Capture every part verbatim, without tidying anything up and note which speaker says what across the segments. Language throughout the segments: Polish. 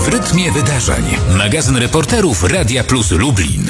Speaker 1: w rytmie wydarzeń. Magazyn reporterów Radia Plus Lublin.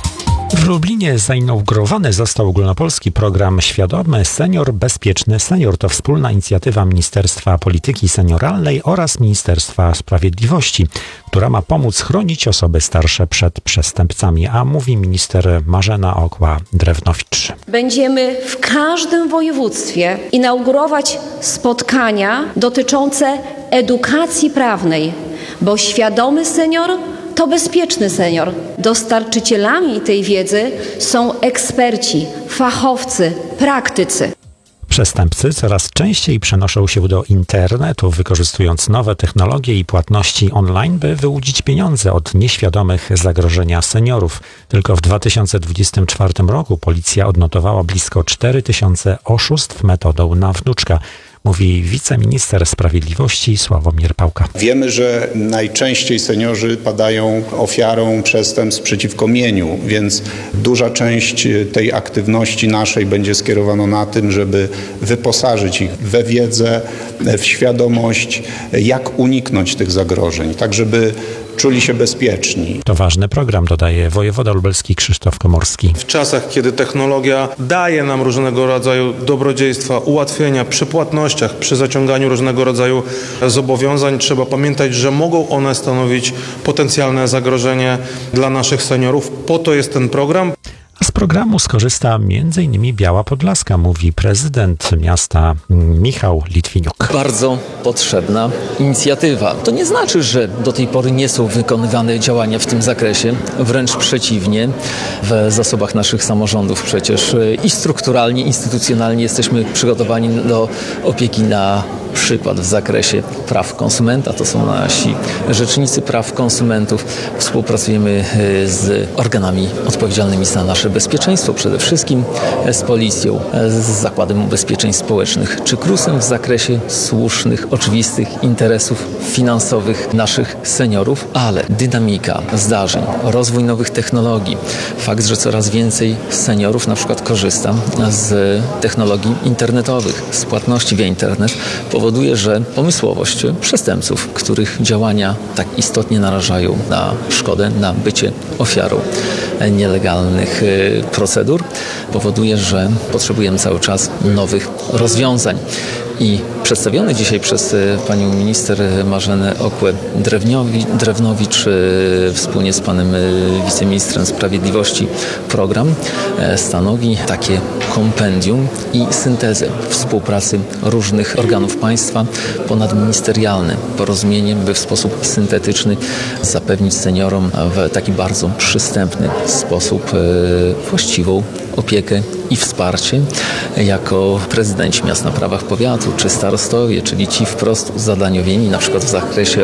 Speaker 2: W Lublinie zainaugurowany został ogólnopolski program Świadomy Senior, Bezpieczny Senior. To wspólna inicjatywa Ministerstwa Polityki Senioralnej oraz Ministerstwa Sprawiedliwości, która ma pomóc chronić osoby starsze przed przestępcami, a mówi minister Marzena Okła-Drewnowicz.
Speaker 3: Będziemy w każdym województwie inaugurować spotkania dotyczące edukacji prawnej, bo świadomy senior to bezpieczny senior. Dostarczycielami tej wiedzy są eksperci, fachowcy, praktycy.
Speaker 2: Przestępcy coraz częściej przenoszą się do internetu, wykorzystując nowe technologie i płatności online, by wyłudzić pieniądze od nieświadomych zagrożenia seniorów. Tylko w dwa tysiące dwudziestym czwartym roku policja odnotowała blisko cztery tysiące oszustw metodą na wnuczka. Mówi wiceminister sprawiedliwości Sławomir Pałka.
Speaker 4: Wiemy, że najczęściej seniorzy padają ofiarą przestępstw przeciwko mieniu, więc duża część tej aktywności naszej będzie skierowana na tym, żeby wyposażyć ich we wiedzę, w świadomość, jak uniknąć tych zagrożeń, tak żeby czuli się bezpieczni.
Speaker 2: To ważny program, dodaje wojewoda lubelski Krzysztof Komorski.
Speaker 5: W czasach, kiedy technologia daje nam różnego rodzaju dobrodziejstwa, ułatwienia przy płatnościach, przy zaciąganiu różnego rodzaju zobowiązań, trzeba pamiętać, że mogą one stanowić potencjalne zagrożenie dla naszych seniorów. Po to jest ten program.
Speaker 2: Z programu skorzysta między innymi Biała Podlaska, mówi prezydent miasta Michał Litwiniuk.
Speaker 6: Bardzo potrzebna inicjatywa. To nie znaczy, że do tej pory nie są wykonywane działania w tym zakresie. Wręcz przeciwnie. W zasobach naszych samorządów przecież i strukturalnie, instytucjonalnie jesteśmy przygotowani do opieki na przykład w zakresie praw konsumenta. To są nasi rzecznicy praw konsumentów. Współpracujemy z organami odpowiedzialnymi za nasze bezpieczeństwo, przede wszystkim z policją, z Zakładem Ubezpieczeń Społecznych czy KRUS-em w zakresie słusznych, oczywistych interesów finansowych naszych seniorów, ale dynamika zdarzeń, rozwój nowych technologii, fakt, że coraz więcej seniorów na przykład korzysta z technologii internetowych, z płatności via internet, powoduje, że pomysłowość przestępców, których działania tak istotnie narażają na szkodę, na bycie ofiarą nielegalnych procedur, powoduje, że potrzebujemy cały czas nowych rozwiązań. I przedstawiony dzisiaj przez panią minister Marzenę Okłę-Drewnowicz wspólnie z panem wiceministrem sprawiedliwości program stanowi takie kompendium i syntezę współpracy różnych organów państwa, ponadministerialne porozumienie, by w sposób syntetyczny zapewnić seniorom w taki bardzo przystępny sposób właściwą opiekę i wsparcie. Jako prezydenci miast na prawach powiatu czy starostowie, czyli ci wprost zadaniowieni na przykład w zakresie